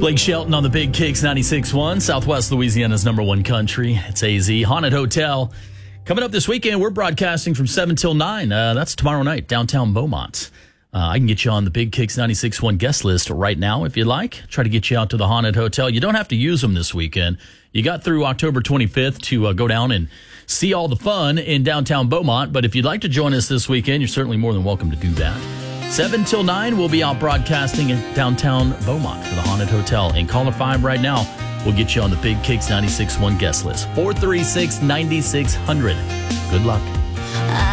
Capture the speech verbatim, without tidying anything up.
Blake Shelton on the Big Kicks ninety-six point one, Southwest Louisiana's number one country. It's A Z. Haunted Hotel. Coming up this weekend, we're broadcasting from seven till nine. Uh, that's tomorrow night, downtown Beaumont. Uh, I can get you on the Big Kicks ninety-six point one guest list right now if you'd like. Try to get you out to the Haunted Hotel. You don't have to use them this weekend. You got through October twenty-fifth to uh, go down and see all the fun in downtown Beaumont. But if you'd like to join us this weekend, you're certainly more than welcome to do that. seven till nine, we'll be out broadcasting in downtown Beaumont for the Haunted Hotel. And caller five right now, we'll get you on the Big Kicks ninety-six point one guest list. four three six, nine six zero zero. Good luck.